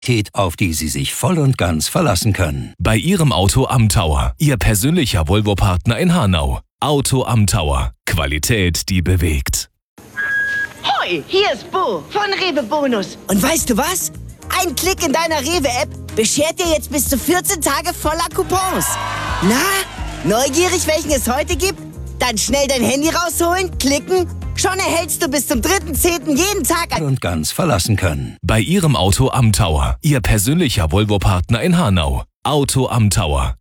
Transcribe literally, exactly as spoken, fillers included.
auf die Sie sich voll und ganz verlassen können. Bei Ihrem Auto am Tower. Ihr persönlicher Volvo-Partner in Hanau. Auto am Tower. Qualität, die bewegt. Hoi, hier ist Bo von Rewe Bonus. Und weißt du was? Ein Klick in deiner Rewe-App beschert dir jetzt bis zu vierzehn Tage voller Coupons. Na, neugierig, welchen es heute gibt? Dann schnell dein Handy rausholen, klicken. Schon erhältst du bis zum dritten zehnten jeden Tag Voll und ganz verlassen können. Bei Ihrem Auto am Tower. Ihr persönlicher Volvo-Partner in Hanau. Auto am Tower.